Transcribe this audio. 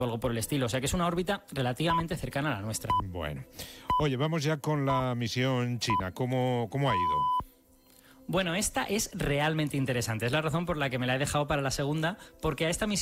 o algo por el estilo. O sea que es una órbita relativamente cercana a la nuestra. Bueno. Oye, vamos ya con la misión china. ¿Cómo ha ido? Bueno, esta es realmente interesante. Es la razón por la que me la he dejado para la segunda, porque a esta misión